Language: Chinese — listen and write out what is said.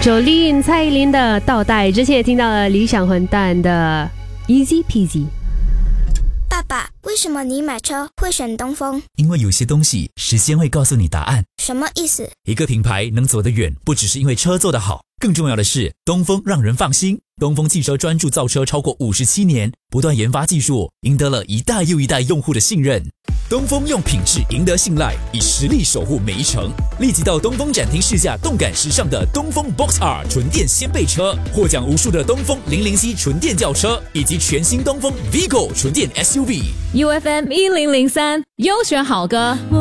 Jolin 蔡依林的倒带，之前也听到了理想混蛋的 Easy Peasy。 爸爸，为什么你买车会选东风？ 因为有些东西时间会告诉你答案。 什么意思？ 一个品牌能走得远，不只是因为车做得好，更重要的是东风让人放心。东风汽车专注造车超过57年，不断研发技术，赢得了一代又一代用户的信任。东风用品质赢得信赖，以实力守护每一程。立即到东风展厅试驾动感时尚的东风 Box R 纯电掀背车，获奖无数的东风007纯电轿车，以及全新东风 Vigo 纯电 SUV。 UFM 1003优选好歌。